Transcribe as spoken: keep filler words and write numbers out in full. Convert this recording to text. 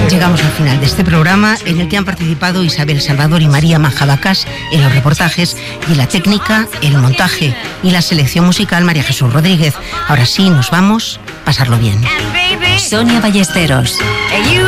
Llegamos al final de este programa en el que han participado Isabel Salvador y María Majadacas en los reportajes y en la técnica, el montaje y la selección musical María Jesús Rodríguez. Ahora sí, nos vamos, pasarlo bien. Sonia Ballesteros.